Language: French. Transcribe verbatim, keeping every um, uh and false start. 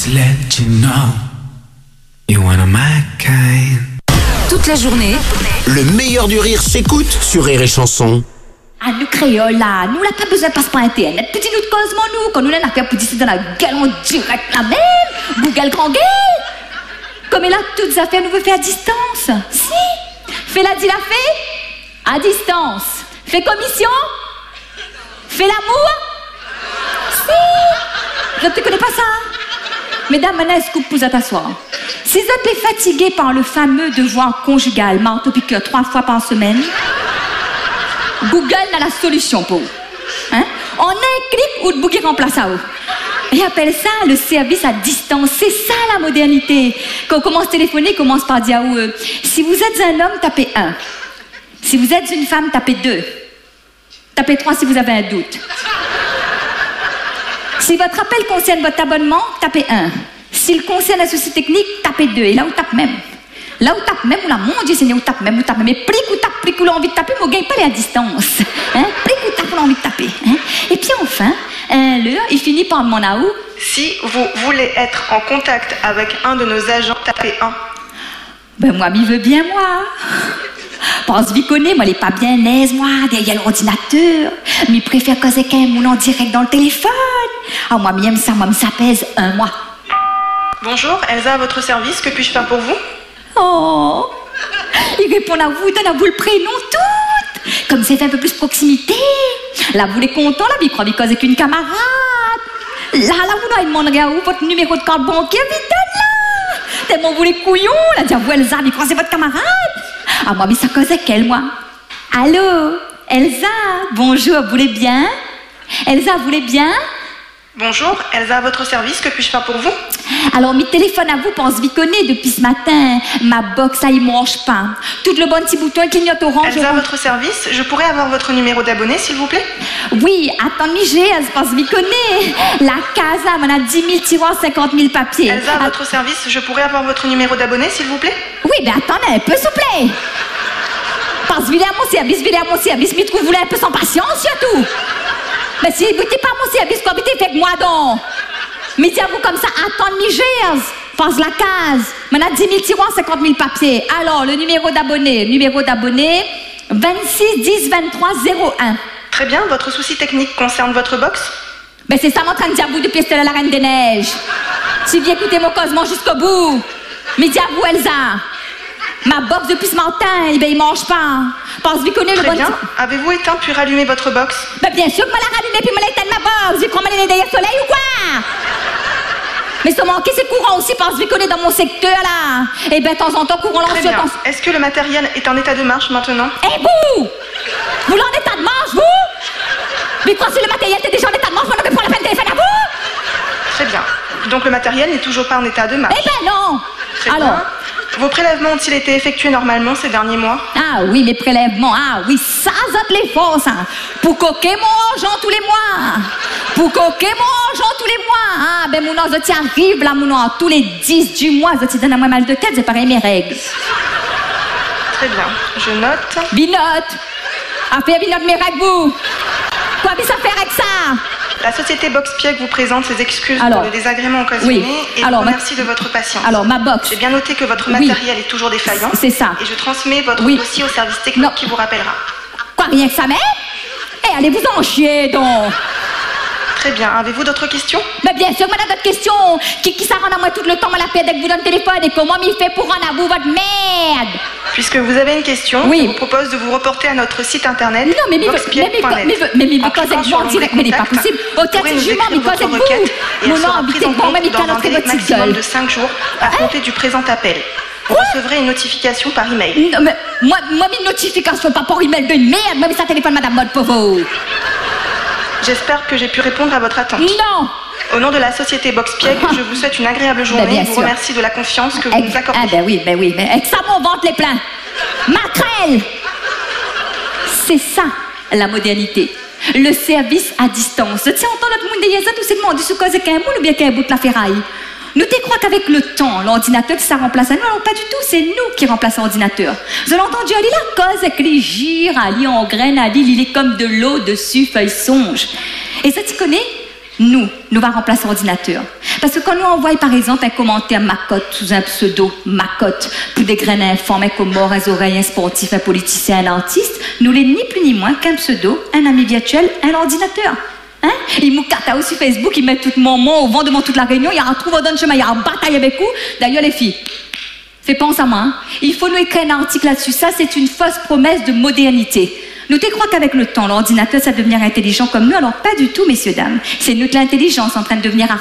Let you know you're one of my kind. Toute la journée, le meilleur du rire s'écoute sur Rire et Chanson. Ah, nous créoles là, nous n'a pas besoin de passer par internet. Petit nous de causement nous, quand nous l'avons fait pour dire dans la gueule en direct la même, Google grand gueule. Comme elle a toutes affaires, nous veut faire à distance. Si, fais la dit la fait, à distance. Fais commission, fais l'amour. Si, je ne te connais pas ça. Mesdames, maintenant, est-ce que vous pouvez t'asseoir? Si vous êtes fatigué par le fameux devoir conjugal, marteau-piqueur trois fois par semaine, Google a la solution pour vous. Hein? En un clic, ou de bouquet remplace à vous. Et appelle ça le service à distance. C'est ça la modernité. Quand on commence à téléphoner, on commence par dire à vous, euh, si vous êtes un homme, tapez un. Si vous êtes une femme, tapez deux. Tapez trois si vous avez un doute. Si votre appel concerne votre abonnement, tapez un. S'il concerne la société technique, tapez deux. Et là, vous tapez même. Là, vous tapez même, ou là, mon Dieu Seigneur, vous tapez même, vous tapez même. Mais plus que vous tapez, plus que vous avez envie de taper, vous ne gagnez pas les à distance. Hein? Plus que vous tapez, vous avez envie de taper. Hein? Et puis enfin, un leurre, il finit par demander à où? Si vous voulez être en contact avec un de nos agents, tapez un. Ben moi, m'y veux bien, moi. Pense vite connaît, moi, elle est pas bien aise, moi, derrière l'ordinateur. Mais préfère causer qu'un moun en direct dans le téléphone. Ah, moi, m'aime ça, moi, ça pèse un mois. Bonjour, Elsa à votre service, que puis-je faire pour vous? Oh, il répond à vous, donne à vous le prénom tout. Comme c'est fait un peu plus proximité. Là, vous les content, là, il croit qu'il cause qu'une camarade. Là, là, vous doit demander à vous votre numéro de carte bancaire, vite là. Tellement vous les couillons, là, dit à vous, Elsa, il croit c'est votre camarade. Ah, moi, mais ça causait qu'elle, moi. Allô, Elsa, bonjour, vous voulez bien? Elsa, vous voulez bien? Bonjour, Elsa à votre service, que puis-je faire pour vous? Alors, mes téléphones à vous, pense viconner depuis ce matin. Ma box, ça, il mange pas. Tout le bon petit bouton clignote orange. Elsa à votre service, je pourrais avoir votre numéro d'abonné, s'il vous plaît? Oui, attendez, j'ai, elle pense viconner. La casa, on a dix mille tiroirs, cinquante mille papiers. Elsa à votre service, je pourrais avoir votre numéro d'abonné, s'il vous plaît? Oui, ben attendez un peu, s'il vous plaît. Pense, vilez à mon service, vilez à mon service, mais trouvez-vous un peu sans patience, surtout. Mais si vous n'êtes pas mon service, quoi, vous faites moi donc? Mais dites-vous comme ça, attendez, Nigers, passe la case. On a dix mille tiroirs, cinquante mille papiers. Alors, le numéro d'abonné, numéro d'abonné, vingt-six dix vingt-trois zéro un. Très bien, votre souci technique concerne votre box? Ben c'est ça, mon train de dire à vous depuis que la Reine des Neiges. Si vous écoutez mon causement jusqu'au bout, mais dites à vous, Elsa. Ma box depuis ce matin, eh ben, il mange pas. Pense vous connaissez le Très bon bien. Avez-vous éteint puis rallumé votre box? Ben bien sûr que je l'ai rallumé puis je l'ai éteint ma box. Vous croyez que je derrière le soleil ou quoi? Mais ça manquait c'est courant aussi, pense vous connaissez dans mon secteur là. Eh ben de temps en temps, courant Très lancieux. bien. Est-ce que le matériel est en état de marche maintenant? Eh vous Vous l'en état de marche, vous? Mais quoi, si le matériel était déjà en état de marche, on ne prend la peine de téléphone à vous? Très bien. Donc le matériel n'est toujours pas en état de marche? Eh ben non. Très Alors bien. Vos prélèvements ont-ils été effectués normalement ces derniers mois? Ah oui, mes prélèvements, ah oui, ça, ça te les forces, hein. Pour coquer mon argent tous les mois. Pour coquer mon argent tous les mois. Ah, ben mon argent, tu arrives là, mon argent, tous les dix du mois, ça te donne à moi mal de tête, c'est pareil mes règles. Très bien, je note. Binote. Après, binote mes règles, vous. Quoi, mais ça fait avec ça? La société Boxpiec vous présente ses excuses Alors, pour le désagrément occasionné oui. et Alors, vous ma- remercie de votre patience. Alors, ma box. J'ai bien noté que votre Oui. matériel est toujours défaillant. C'est ça. Et je transmets votre Oui. dossier au service technique Non. qui vous rappellera. Quoi, rien que ça, mais? Eh, allez vous en chier, donc. Très bien. Avez-vous d'autres questions? Mais bien sûr, madame, votre question. Qui, qui ça rend à moi tout le temps, moi, la paix dès que vous donne le téléphone et comment m'y fait pour rendre à vous votre merde? Puisque vous avez une question, Oui. je vous propose de vous reporter à notre site internet Non, mais mais boxpiec point net. mais mais mais mais En cause cliquant avec sur moi en l'onglet direct, mais n'est pas contact, possible. Au vous pourrez tête nous jument, mais écrire cause votre avec requête vous. et Mon elle nom sera habité prise en bon, même compte il dans un calotte délai votre petite maximum gueule. de cinq jours à compter du présent appel. Vous recevrez une notification par email. Non, mais moi, moi, mes notifications, pas pour email de merde, moi, mais ça téléphone, madame Mode, pour vous. J'espère que j'ai pu répondre à votre attente. Non. Au nom de la société Boxpiec, je vous souhaite une agréable journée bien et vous sûr. remercie de la confiance que vous Ex- nous accordez. Ah, ben oui, ben oui, mais avec ça, mon ventre les plein. Maquerelle. C'est ça, la modernité. Le service à distance. Tiens, entend notre monde derrière ça, tout c'est demandé sous cause qu'un moule ou bien qu'un bout de la ferraille. Nous te crois qu'avec le temps, l'ordinateur qui ça remplace à nous, alors pas du tout, c'est nous qui remplaçons l'ordinateur. Vous avez entendu aller la cause avec les gires, aller en graines, aller, il est comme de l'eau dessus, feuille songe. Et ça, tu connais? nous, nous va remplacer l'ordinateur. Parce que quand nous envoyons par exemple un commentaire macotte sous un pseudo macotte pour des graines informées comme mort, un oreille, un sportif, un politicien, un artiste, nous l'est ni plus ni moins qu'un pseudo, un ami virtuel, un ordinateur. Hein? Ils nous catao sur Facebook, ils mettent tout mon mot au vent devant toute la réunion, il y a un trou dans le chemin, il y a une bataille avec vous. D'ailleurs les filles, fais pense à moi, hein? Il faut nous écrire un article là-dessus. Ça, c'est une fausse promesse de modernité. Nous te crois qu'avec le temps, l'ordinateur, ça va devenir intelligent comme nous. Alors, pas du tout, messieurs, dames. C'est nous que l'intelligence en train de devenir artificielle.